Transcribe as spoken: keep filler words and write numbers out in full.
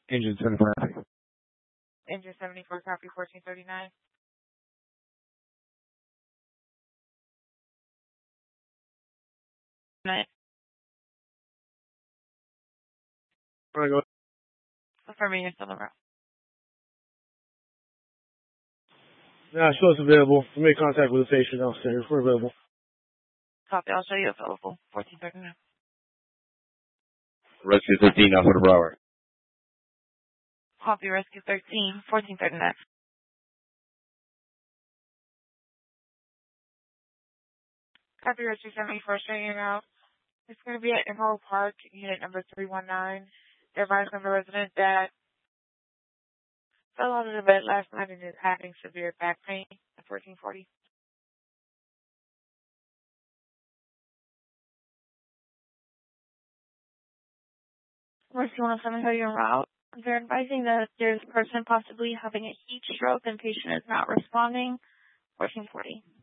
Engine seventy-four copy. Engine seventy-four copy, fourteen thirty-nine. Night. All right, go. Confirming you're still around. Nah, show us available. We made contact with the patient downstairs. We're available. Copy, I'll show you available. fourteen thirty-nine. Rescue thirteen, Alpha to Broward. Copy, Rescue thirteen, fourteen thirty-nine. Copy, Rescue seventy-four, showing you out. It's going to be at Emerald Park, unit number three one nine. They're advising the resident that fell out of the bed last night and is having severe back pain at fourteen forty. Rescue one oh seven, how you en route? They're advising that there's a person possibly having a heat stroke and patient is not responding. fourteen forty.